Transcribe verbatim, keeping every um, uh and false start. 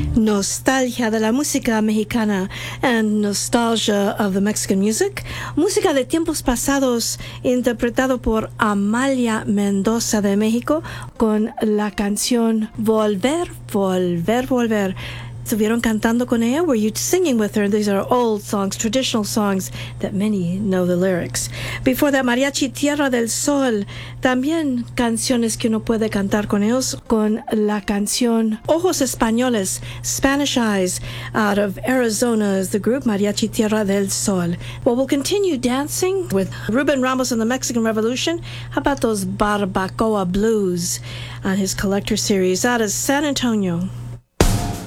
Nostalgia de la música mexicana and nostalgia of the Mexican music. Música de tiempos pasados interpretado por Amalia Mendoza de México con la canción Volver, Volver, Volver. Estuvieron cantando con ella? Were you singing with her? These are old songs, traditional songs that many know the lyrics. Before that, Mariachi Tierra del Sol. También canciones que uno puede cantar con ellos, con la canción Ojos Españoles, Spanish Eyes, out of Arizona is the group Mariachi Tierra del Sol. Well, we'll continue dancing with Ruben Ramos and the Mexican Revolution. How about those Barbacoa Blues on his collector series out of San Antonio?